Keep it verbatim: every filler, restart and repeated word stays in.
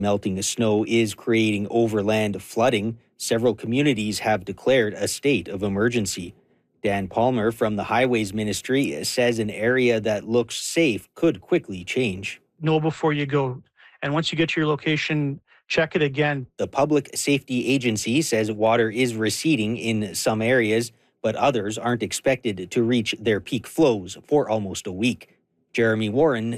Melting snow is creating overland flooding. Several communities have declared a state of emergency. Dan Palmer from the Highways Ministry says an area that looks safe could quickly change. Know before you go. And once you get to your location, check it again. The Public Safety Agency says water is receding in some areas, but others aren't expected to reach their peak flows for almost a week. Jeremy Warren,